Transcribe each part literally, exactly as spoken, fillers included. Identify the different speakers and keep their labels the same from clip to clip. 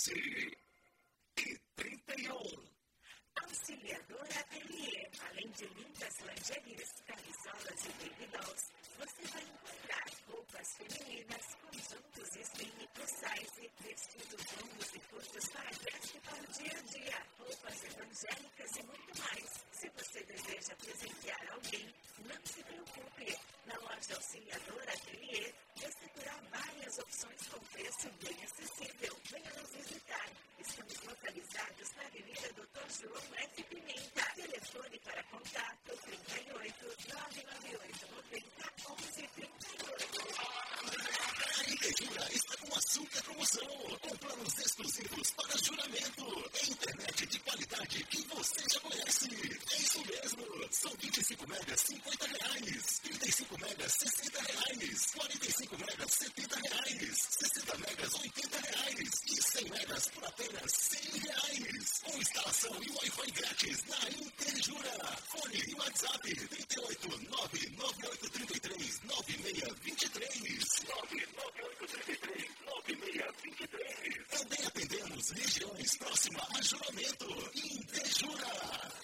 Speaker 1: doze e trinta e um.
Speaker 2: Auxiliador Ateliê. Além de lindas lingeries, camisolas e baby dolls, você vai encontrar roupas femininas, conjuntos slim plus size, vestidos longos e curtos para festa e para o dia a dia, roupas evangélicas e muito mais. Se você deseja presentear alguém, não se preocupe. Na loja Auxiliador Ateliê, você terá várias opções com preço bem acessível. Venha nos visitar. Estamos localizados na Avenida doutor João F. Pimenta. Telefone para contato trinta e oito, nove nove oito, noventa, onze, trinta e oito.
Speaker 1: A Intejura está com a super promoção, com planos exclusivos para juramento. É internet de qualidade que você já conhece. É isso mesmo. São vinte e cinco megas, cinquenta reais. trinta e cinco megas, sessenta reais. quarenta e cinco megas, setenta reais. sessenta megas, oitenta reais. E cem megas por apenas cem reais. Com instalação e Wi-Fi grátis na Intejura. Fone e WhatsApp trinta e oito, nove nove oito três três, nove seis dois três. nove nove oito três três, nove seis dois três. Também atendemos regiões próximas a Juramento. Intejura.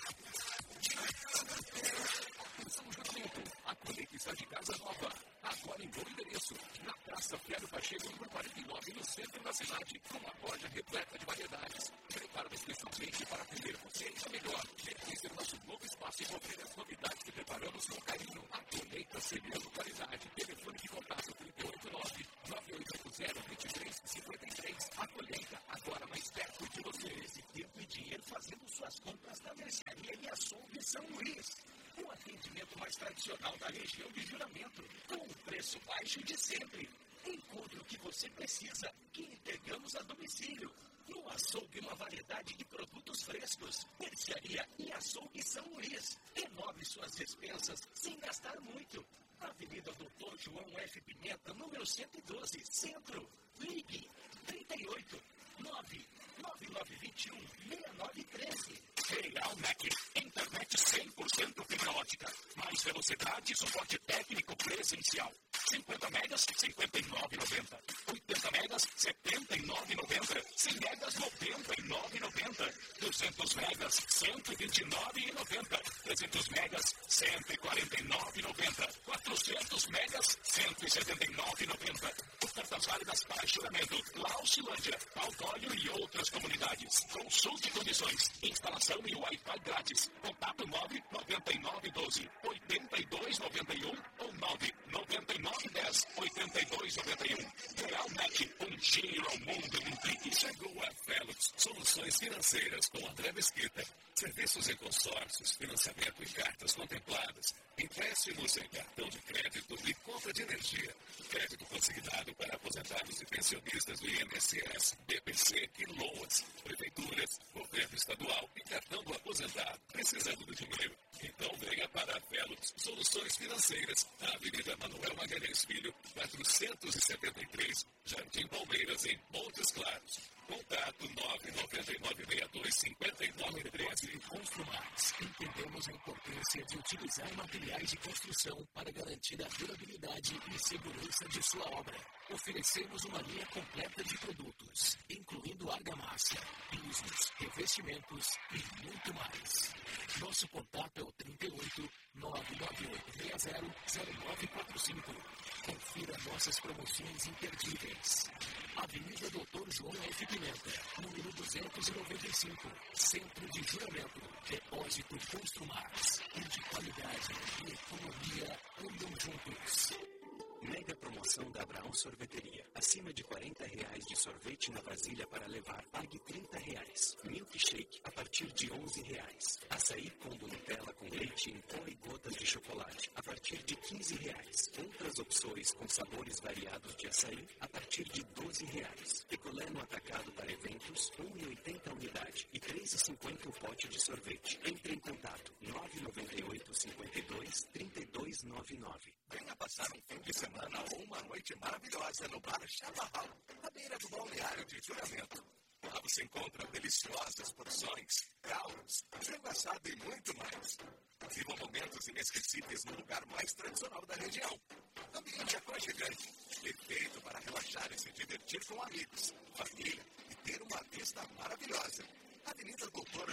Speaker 3: Atenção, Juramento. A colheita está de casa nova. Agora em bom endereço. Na Praça Fiado Pacheco, número quarenta e nove, no centro da cidade. Com uma loja repleta de variedades. Preparada especialmente para atender você ainda melhor. Conhecer nosso novo espaço e conferir as novidades que preparamos com carinho. A colheita servindo qualidade. Telefone de contato trinta e oito nove, nove oito oito zero, dois três cinco três. A colheita agora mais perto de você. Esse tempo e dinheiro fazendo suas compras na mercearia e açougue São Luís. O atendimento mais tradicional da região de Juramento, com o preço baixo de sempre. Encontre o que você precisa, que entregamos a domicílio. No açougue, uma variedade de produtos frescos. Mercearia e açougue São Luís. Renove suas despensas sem gastar muito. Avenida doutor João F. Pimenta, número cento e doze, Centro. Ligue trinta e oito, nove nove nove dois um, seis nove um três. Real Mac. Internet cem por cento fibra ótica. Mais velocidade e suporte técnico presencial. cinquenta megas, cinquenta e nove reais e noventa centavos. oitenta megas, setenta e nove reais e noventa centavos. cem megas, noventa e nove reais e noventa centavos. duzentos megas, cento e vinte e nove reais e noventa centavos. trezentos megas, cento e quarenta e nove reais e noventa centavos. quatrocentos megas, cento e setenta e nove reais e noventa centavos. Ofertas válidas para Juramento, Laucilândia, Paudólio e outras comunidades. Consulte condições, instalação e Wi-Fi grátis. Contato nove nove nove um dois, oito dois nove um ou nove nove nove um zero, oito dois nove um. Real Net, um giro ao mundo em um clique.
Speaker 1: Chegou a Felux Soluções Financeiras com André Mesquita. Serviços em consórcios, financiamento em cartas contempladas, empréstimos em cartão de crédito e compra de energia. Crédito consignado para aposentados e pensionistas do I N S S, B P C e LOAS, prefeituras, governo estadual e cartão do aposentado. Precisando do dinheiro? Então venha para a Felux Soluções Financeiras, na Avenida Manuel Magalhães Filho, quatrocentos e setenta e três, Jardim Palmeiras, em Montes Claros. Contato nove nove nove seis dois cinco nove um três.
Speaker 3: Construmax. Entendemos a importância de utilizar materiais de construção para garantir a durabilidade e segurança de sua obra. Oferecemos uma linha completa de produtos, incluindo argamassa, pisos, revestimentos e muito mais. Nosso contato é o trinta e oito, nove nove oito seis zero, zero nove quatro cinco. Confira nossas promoções imperdíveis. Avenida doutor João F. Pimenta, número duzentos e noventa e cinco, Centro de Juramento. Depósito Construmax, onde qualidade e economia andam juntos.
Speaker 4: Mega promoção da Abraão Sorveteria. Acima de quarenta reais de sorvete na vasilha para levar, pague trinta reais. Milkshake a partir de onze reais. Açaí combo Nutella com leite em pó e gotas de chocolate a partir de quinze reais. Outras opções com sabores variados de açaí a partir de doze reais. Picolé no atacado para eventos, um real e oitenta centavos a unidade e três reais e cinquenta centavos o pote de sorvete. Entre em contato nove nove oito, cinco dois, três dois nove nove.
Speaker 1: Venha passar um fim de semana ou uma noite maravilhosa no Bar Chaparral, à beira do balneário de Juramento. Lá você encontra deliciosas porções, caldos, frango assado e muito mais. Viva momentos inesquecíveis no lugar mais tradicional da região. Ambiente aconchegante, perfeito para relaxar e se divertir com amigos, família e ter uma vida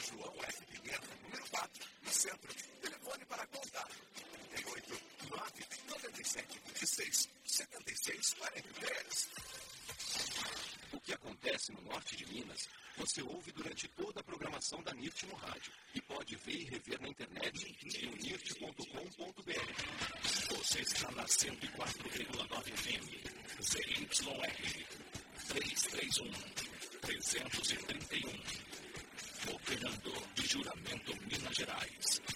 Speaker 3: João F. Pimenta, número quatro, no centro. Telefone para contato. trinta e oito, nove, noventa e sete, vinte e seis, setenta e seis, quarenta e três. O que acontece no norte de Minas, você ouve durante toda a programação da N I R T no rádio e pode ver e rever na internet em N I R T ponto com ponto b r. Você está na cento e quatro vírgula nove F M, Z Y R, trezentos e trinta e um, trezentos e trinta e um. Operando de Juramento, Minas Gerais.